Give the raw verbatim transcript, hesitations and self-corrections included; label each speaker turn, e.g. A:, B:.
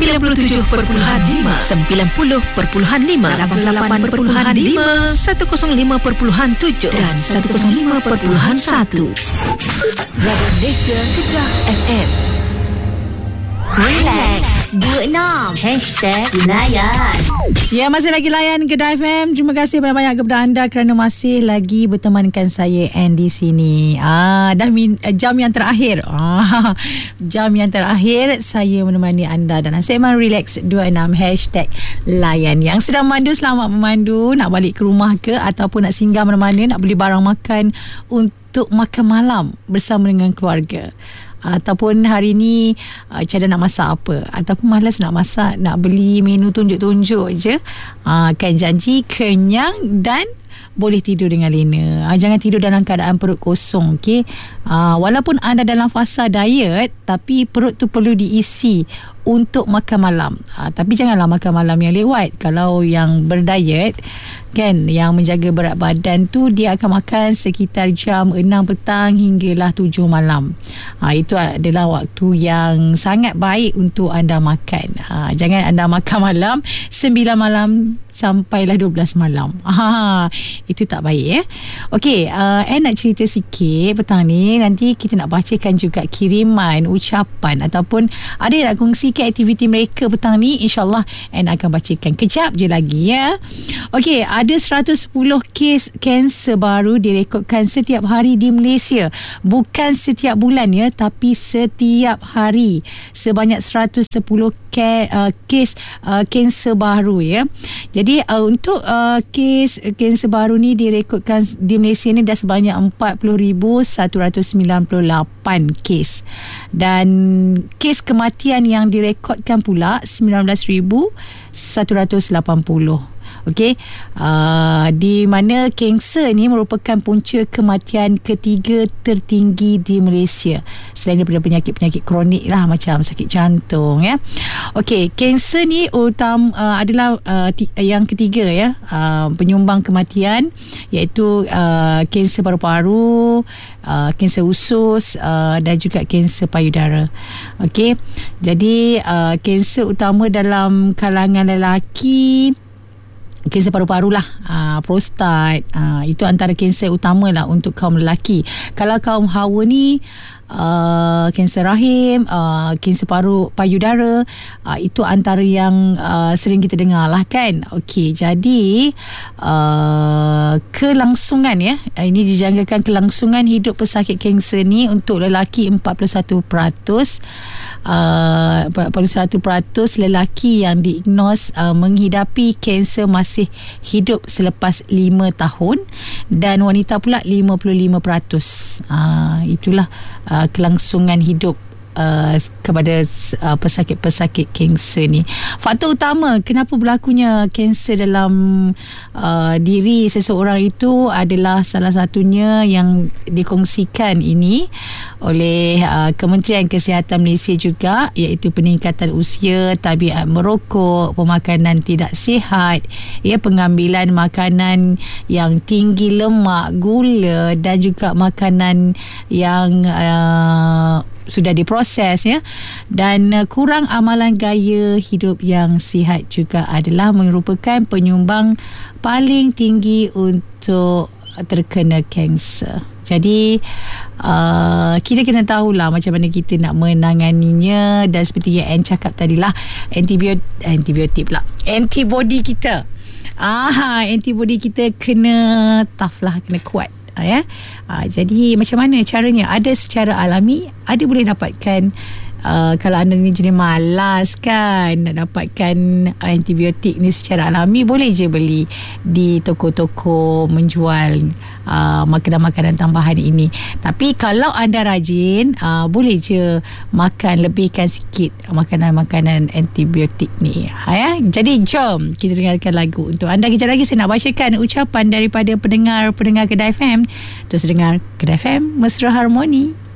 A: sembilan puluh tujuh perpuluhan lima, sembilan puluh perpuluhan lima, lapan puluh lapan perpuluhan lima, seratus lima perpuluhan tujuh dan seratus lima perpuluhan satu. Radio Malaysia Kedah F M.
B: Relax dua puluh enam Hashtag layan.
C: Ya, masih lagi layan Kedah F M. Terima kasih banyak-banyak kepada anda kerana masih lagi bertemankan saya Andy di sini. Ah, dah min, jam yang terakhir. Ah, jam yang terakhir saya menemani anda dalam segmen Relax dua puluh enam Hashtag layan. Yang sedang memandu, selamat memandu. Nak balik ke rumah ke ataupun nak singgah mana-mana, nak beli barang makan untuk makan malam bersama dengan keluarga. Ataupun hari ni uh, cara nak masak apa, ataupun malas nak masak, nak beli menu tunjuk-tunjuk je, uh, kan janji kenyang dan boleh tidur dengan lena. uh, Jangan tidur dalam keadaan perut kosong, okay? uh, Walaupun anda dalam fasa diet, tapi perut tu perlu diisi untuk makan malam. uh, Tapi janganlah makan malam yang lewat. Kalau yang berdiet kan, yang menjaga berat badan tu, dia akan makan sekitar jam enam petang hinggalah tujuh malam. ha, Itu adalah waktu yang sangat baik untuk anda makan. ha, Jangan anda makan malam sembilan malam sampailah dua belas malam. ha, Itu tak baik, ya. Okey, uh, Anne nak cerita sikit petang ni. Nanti kita nak bacakan juga kiriman ucapan ataupun ada yang nak kongsikan aktiviti mereka petang ni. InsyaAllah Anne akan bacakan kejap je lagi, ya. Okey, ada seratus sepuluh kes kanser baru direkodkan setiap hari di Malaysia. Bukan setiap bulan, ya, tapi setiap hari. Sebanyak seratus sepuluh ke, uh, kes uh, kanser baru, ya. Jadi uh, untuk uh, kes kanser baru ni direkodkan di Malaysia ni dah sebanyak empat puluh ribu satu ratus sembilan puluh lapan kes. Dan kes kematian yang direkodkan pula sembilan belas ribu satu ratus lapan puluh. Okey, uh, di mana kanser ni merupakan punca kematian ketiga tertinggi di Malaysia selain daripada penyakit-penyakit kronik lah, macam sakit jantung, ya. Okey, kanser ni utam uh, adalah uh, t- yang ketiga, ya, uh, penyumbang kematian, iaitu uh, kanser paru-paru, uh, kanser usus, uh, dan juga kanser payudara. Okey, jadi uh, kanser utama dalam kalangan lelaki, kanser paru-paru lah, uh, prostat, uh, itu antara kanser utama lah untuk kaum lelaki. Kalau kaum hawa ni, uh, kanser rahim, uh, kanser paru payudara, uh, itu antara yang uh, sering kita dengar lah, kan. Okey, jadi uh, kelangsungan, ya, ini dijangkakan kelangsungan hidup pesakit kanser ni untuk lelaki empat puluh satu peratus. Uh, empat puluh satu peratus lelaki yang diagnos uh, menghidapi kanser masih hidup selepas lima tahun, dan wanita pula lima puluh lima peratus. uh, Itulah uh, kelangsungan hidup Uh, kepada uh, pesakit-pesakit kanser ni. Faktor utama kenapa berlakunya kanser dalam uh, diri seseorang itu adalah salah satunya yang dikongsikan ini oleh uh, Kementerian Kesihatan Malaysia juga, iaitu peningkatan usia, tabiat merokok, pemakanan tidak sihat, ya, pengambilan makanan yang tinggi lemak, gula, dan juga makanan yang uh, sudah diproses, ya, dan uh, kurang amalan gaya hidup yang sihat juga adalah merupakan penyumbang paling tinggi untuk terkena kanser. Jadi uh, kita kena tahulah macam mana kita nak menanganinya, dan seperti yang Anne cakap tadilah, antibiotik antibiotik pula antibody kita ah antibody kita kena tough lah, kena kuat. Ya, ha, jadi macam mana caranya? Ada secara alami, ada boleh dapatkan. Uh, kalau anda ni jenis malas kan nak dapatkan antibiotik ni secara alami, boleh je beli di toko-toko menjual uh, makanan-makanan tambahan ini. Tapi kalau anda rajin, uh, boleh je makan, lebihkan sikit makanan-makanan antibiotik ni, ha, ya? Jadi jom kita dengarkan lagu untuk anda. Kejap lagi saya nak bacakan ucapan daripada pendengar-pendengar Kedah F M. Terus dengar Kedah F M, Mesra Harmoni.